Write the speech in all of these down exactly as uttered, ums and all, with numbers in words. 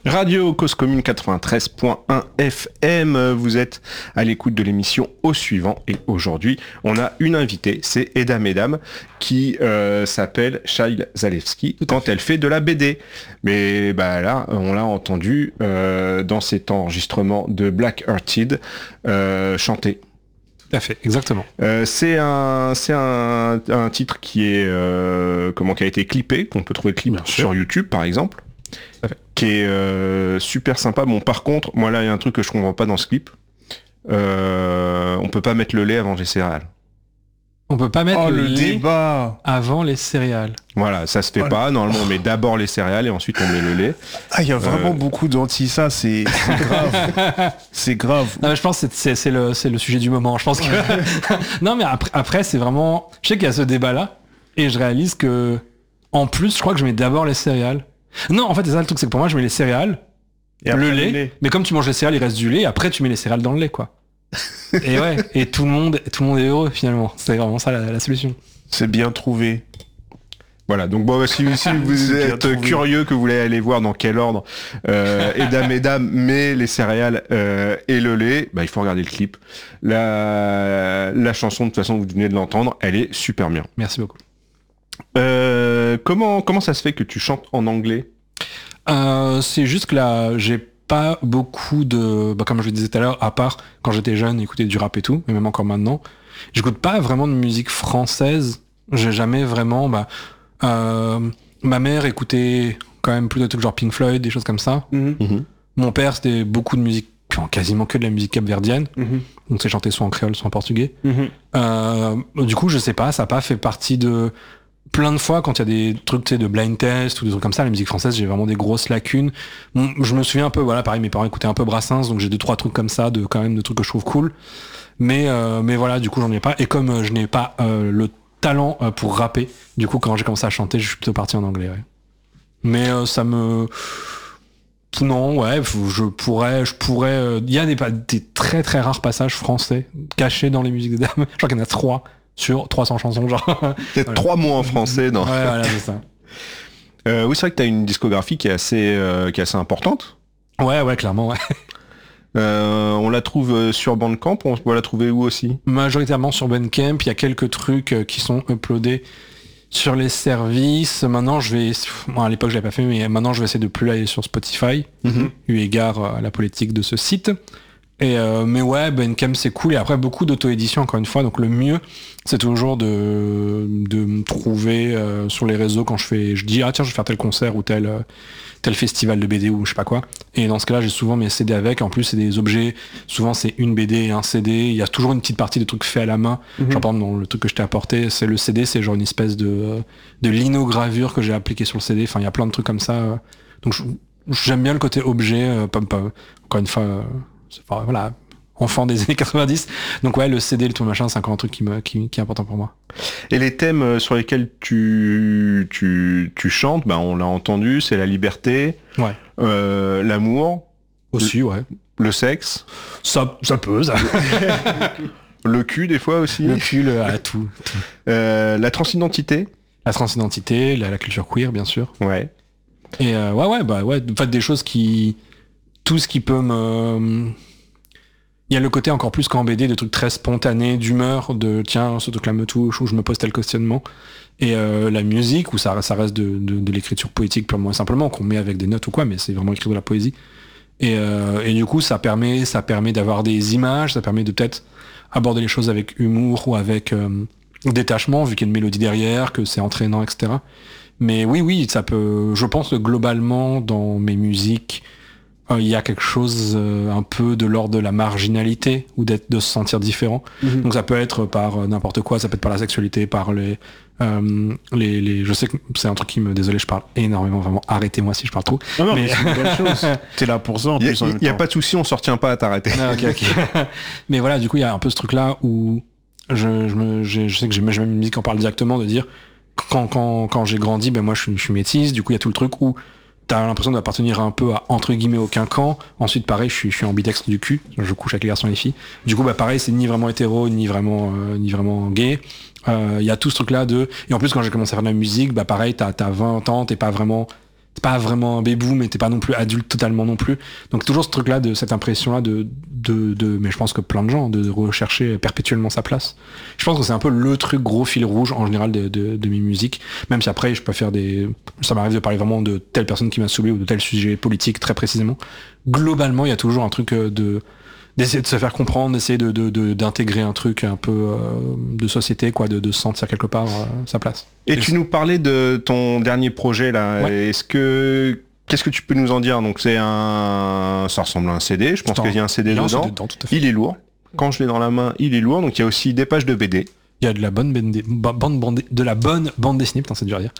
Radio Cause Commune quatre-vingt-treize point un F M, vous êtes à l'écoute de l'émission Au Suivant et aujourd'hui on a une invitée, c'est Eda Mesdames qui euh, s'appelle Shail Zalewski quand elle fait de la B D. Mais bah là on l'a entendu euh, dans cet enregistrement de Black Hearted euh, chanter. Tout à fait, exactement. Euh, c'est un c'est un, un titre qui est euh, comment qui a été clippé, qu'on peut trouver le clip Bien sur sûr. YouTube par exemple. Qui est euh, super sympa. Bon, par contre, moi là, il y a un truc que je comprends pas dans ce clip. Euh, on peut pas mettre le lait avant les céréales. On peut pas mettre oh, le, le lait débat avant les céréales. Voilà, ça se fait oh, pas. Normalement, on met d'abord les céréales et ensuite on met le lait. Ah, il y a vraiment euh... beaucoup d'anti ça. C'est, c'est grave. C'est grave. Non, mais je pense que c'est, c'est, c'est, le, c'est le sujet du moment. Je pense que non, mais après, après, c'est vraiment. Je sais qu'il y a ce débat là et je réalise que en plus, je crois que je mets d'abord les céréales. Non, en fait, c'est ça le truc, c'est que pour moi, je mets les céréales, et le lait, le lait, mais comme tu manges les céréales, il reste du lait, et après, tu mets les céréales dans le lait, quoi. Et ouais, et tout le monde, tout le monde est heureux, finalement. C'est vraiment ça, la, la solution. C'est bien trouvé. Voilà, donc bon, si, si vous êtes curieux, que vous voulez aller voir dans quel ordre euh, Eda Mesdames met les céréales euh, et le lait, bah, il faut regarder le clip. La, la chanson, de toute façon, vous venez de l'entendre, elle est super bien. Merci beaucoup. Euh, comment comment ça se fait que tu chantes en anglais ? euh, C'est juste que là, j'ai pas beaucoup de... Bah, comme je le disais tout à l'heure, à part quand j'étais jeune, écouter du rap et tout, et même encore maintenant, j'écoute pas vraiment de musique française. J'ai jamais vraiment... Bah, euh, ma mère écoutait quand même plus de trucs genre Pink Floyd, des choses comme ça. Mm-hmm. Mon père, c'était beaucoup de musique, quasiment que de la musique capverdienne. Mm-hmm. Donc c'est chanté soit en créole, soit en portugais. Mm-hmm. Euh, du coup, je sais pas, ça a pas fait partie de... Plein de fois, quand il y a des trucs, tu sais, de blind test ou des trucs comme ça, la musique française, j'ai vraiment des grosses lacunes. Bon, je me souviens un peu, voilà, pareil, mes parents écoutaient un peu Brassens, donc j'ai deux, trois trucs comme ça, de quand même de trucs que je trouve cool. Mais, euh, mais voilà, du coup, j'en ai pas. Et comme euh, je n'ai pas euh, le talent euh, pour rapper, du coup, quand j'ai commencé à chanter, je suis plutôt parti en anglais, ouais. Mais euh, ça me... Non, ouais, je pourrais, je pourrais... Il y a des, des très très rares passages français cachés dans les musiques des dames. Je crois qu'il y en a trois. Sur trois cents chansons, genre. Peut-être voilà. Trois mots en français, non ? Ouais, voilà, c'est ça. Euh, oui, c'est vrai que t'as une discographie qui est assez, euh, qui est assez importante. Ouais, ouais, clairement, ouais. Euh, on la trouve sur Bandcamp, on peut la trouver où aussi ? Majoritairement sur Bandcamp, il y a quelques trucs qui sont uploadés sur les services. Maintenant, je vais... Bon, à l'époque, je l'avais pas fait, mais maintenant, je vais essayer de plus aller sur Spotify, mm-hmm. eu égard à la politique de ce site. Et euh, mais ouais, Bandcamp c'est cool, et après beaucoup d'auto-édition encore une fois, donc le mieux c'est toujours de, de me trouver euh, sur les réseaux quand je fais, je dis ah tiens je vais faire tel concert ou tel, euh, tel festival de B D ou je sais pas quoi, et dans ce cas là j'ai souvent mes C D avec, en plus c'est des objets, souvent c'est une B D et un C D, il y a toujours une petite partie de trucs faits à la main, mm-hmm. genre par exemple dans le truc que je t'ai apporté, c'est le C D, c'est genre une espèce de, de linogravure que j'ai appliqué sur le C D, enfin il y a plein de trucs comme ça, donc je, j'aime bien le côté objet, euh, pas, pas, encore une fois... Euh, Enfin, voilà, enfant des années quatre-vingt-dix. Donc ouais, le C D, le tout machin, c'est encore un truc qui, me, qui, qui est important pour moi. Et les thèmes sur lesquels tu, tu, tu chantes, ben on l'a entendu, c'est la liberté, ouais. euh, l'amour. Aussi, le, ouais. Le sexe. Ça, ça peut, ça. Le cul, des fois aussi. Le cul, le, ah, tout. tout. Euh, la transidentité. La transidentité, la, la culture queer, bien sûr. Ouais. Et euh, ouais, ouais, bah ouais, en fait, des choses qui... Tout ce qui peut me... Il y a le côté encore plus qu'en B D, de trucs très spontanés, d'humeur, de tiens, ce truc-là me touche, ou je me pose tel questionnement. Et euh, la musique, où ça, ça reste de, de, de l'écriture poétique purement et simplement, qu'on met avec des notes ou quoi, mais c'est vraiment écrire de la poésie. Et, euh, et du coup, ça permet, ça permet d'avoir des images, ça permet de peut-être aborder les choses avec humour ou avec euh, détachement, vu qu'il y a une mélodie derrière, que c'est entraînant, et cetera. Mais oui, oui, ça peut... Je pense que globalement, dans mes musiques... il euh, y a quelque chose euh, un peu de l'ordre de la marginalité ou d'être de se sentir différent. Mm-hmm. Donc ça peut être par euh, n'importe quoi, ça peut être par la sexualité, par les, euh, les les je sais que c'est un truc qui me désolé, je parle énormément, vraiment arrêtez-moi si je parle trop. Non non, mais, mais c'est une bonne chose. T'es là pour ça en plus. Il y, y a pas de souci, on s'en retient pas à t'arrêter. Ah, okay, okay. Mais voilà, du coup il y a un peu ce truc là où je je me je, je sais que j'ai même une musique qui en parle directement, de dire quand quand quand j'ai grandi, ben moi je suis je suis métisse, du coup il y a tout le truc où t'as l'impression d'appartenir un peu à entre guillemets aucun camp. Ensuite pareil, je suis je suis ambidextre du cul, je couche avec les garçons et les filles. Du coup bah pareil, c'est ni vraiment hétéro ni vraiment euh, ni vraiment gay. Il euh, y a tout ce truc là de, et en plus quand j'ai commencé à faire de la musique, bah pareil, t'as t'as vingt ans, t'es pas vraiment t'es pas vraiment un bébou, mais t'es pas non plus adulte totalement non plus. Donc toujours ce truc-là, de cette impression-là de, de, de, mais je pense que plein de gens, de rechercher perpétuellement sa place. Je pense que c'est un peu le truc gros fil rouge en général de, de, de mes musiques, même si après je peux faire des, ça m'arrive de parler vraiment de telle personne qui m'a saoulé ou de tel sujet politique très précisément. Globalement, il y a toujours un truc de d'essayer de se faire comprendre, d'essayer de, de, de, d'intégrer un truc un peu euh, de société, quoi, de, de se sentir quelque part euh, sa place. Et, Et tu nous parlais de ton dernier projet là. Ouais. Est-ce que qu'est-ce que tu peux nous en dire? Donc c'est un, ça ressemble à un C D. Je pense Attends, qu'il y a un C D il y a un dedans. C D dedans, tout à fait. Il est lourd. Quand je l'ai dans la main, il est lourd. Donc il y a aussi des pages de B D. Il y a de la bonne bande, bande, bande, de la bonne bande dessinée, putain c'est dur à dire.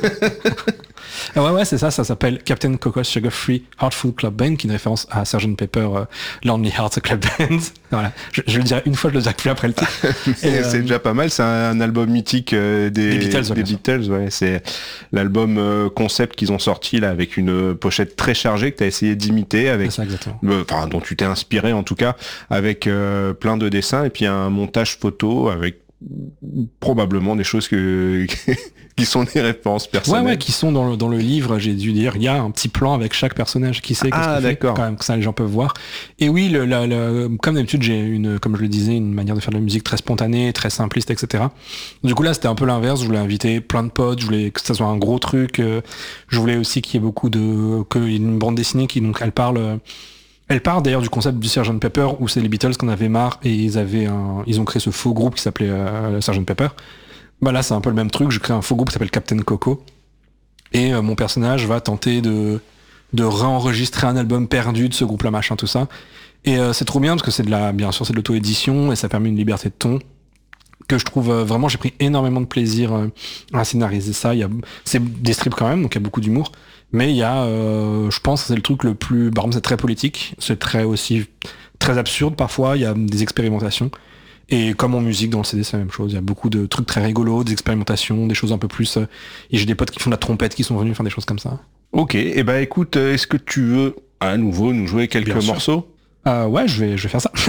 Ah ouais ouais c'est ça, ça s'appelle Captain Coco's Sugar Free Heartful Club Band, qui est une référence à sergent Pepper euh, Lonely Hearts Club Band. Voilà, je, je le dirai une fois, je le dirai plus après le titre. Et c'est euh, déjà pas mal, c'est un, un album mythique euh, des, des Beatles. Des Beatles ouais. C'est l'album euh, concept qu'ils ont sorti là avec une pochette très chargée que tu as essayé d'imiter, avec, c'est ça, exactement. Euh, enfin dont tu t'es inspiré en tout cas, avec euh, plein de dessins et puis un montage photo avec probablement des choses que qui sont des références personnelles. Ouais ouais, qui sont dans le, dans le livre, j'ai dû dire, il y a un petit plan avec chaque personnage qui sait, ah, qu'est-ce qu'il fait, quand même, que ça les gens peuvent voir. Et oui, le, la, le, comme d'habitude, j'ai une, comme je le disais, une manière de faire de la musique très spontanée, très simpliste, et cetera. Du coup là, c'était un peu l'inverse. Je voulais inviter plein de potes, je voulais que ça soit un gros truc. Je voulais aussi qu'il y ait beaucoup de, qu'il y ait une bande dessinée qui, donc, elle parle. Elle part d'ailleurs du concept du sergent Pepper, où c'est les Beatles qu'on avait marre et ils avaient un, ils ont créé ce faux groupe qui s'appelait euh, sergent Pepper. Bah là c'est un peu le même truc, je crée un faux groupe qui s'appelle Captain Coco et euh, mon personnage va tenter de de réenregistrer un album perdu de ce groupe-là, machin, tout ça. Et euh, c'est trop bien parce que c'est de la, bien sûr c'est de l'auto-édition et ça permet une liberté de ton que je trouve euh, vraiment, j'ai pris énormément de plaisir euh, à scénariser ça. Il y a, c'est des strips quand même, donc il y a beaucoup d'humour. Mais il y a, euh, je pense que c'est le truc le plus... Par exemple, c'est très politique, c'est très aussi très absurde parfois, il y a des expérimentations. Et comme en musique, dans le C D, c'est la même chose. Il y a beaucoup de trucs très rigolos, des expérimentations, des choses un peu plus... Euh, et j'ai des potes qui font de la trompette, qui sont venus faire des choses comme ça. Ok, et eh ben écoute, est-ce que tu veux à nouveau nous jouer quelques Bien morceaux? euh, Ouais, je vais, je vais faire ça.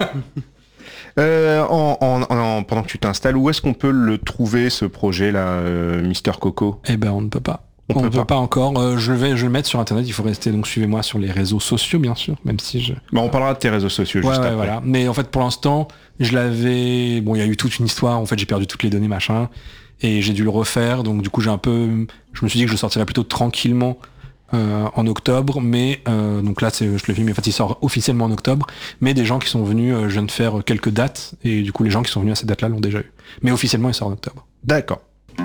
euh, en, en, en, pendant que tu t'installes, où est-ce qu'on peut le trouver, ce projet-là, euh, Mister Coco? Eh ben, on ne peut pas. On, on peut ne peut pas. pas encore. Euh, je vais, je vais le mettre sur internet. Il faut rester, donc suivez-moi sur les réseaux sociaux, bien sûr, même si je. Bah, on parlera de tes réseaux sociaux ouais, juste ouais, après. Voilà. Mais en fait, pour l'instant, je l'avais. Bon, il y a eu toute une histoire. En fait, j'ai perdu toutes les données, machin, et j'ai dû le refaire. Donc, du coup, j'ai un peu. Je me suis dit que je sortirais plutôt tranquillement euh, en octobre, mais euh, donc là, c'est, je le filme. En fait, il sort officiellement en octobre. Mais des gens qui sont venus, euh, je viens de faire quelques dates, et du coup, les gens qui sont venus à cette date-là l'ont déjà eu. Mais officiellement, il sort en octobre. D'accord.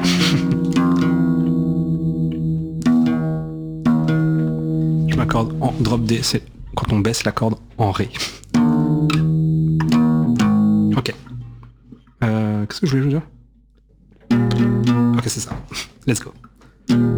Corde en drop D, c'est quand on baisse la corde en Ré. Ok. Euh, qu'est-ce que je voulais vous dire? Ok, c'est ça. Let's go.